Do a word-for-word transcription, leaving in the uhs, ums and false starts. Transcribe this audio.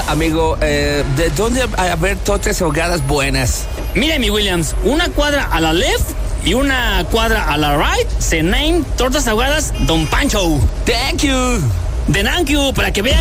amigo, eh, ¿de dónde haber tortas ahogadas buenas? Mire, mi Williams, una cuadra a la left y una cuadra a la right se name Tortas Ahogadas Don Pancho. Thank you. De thank you, para que vean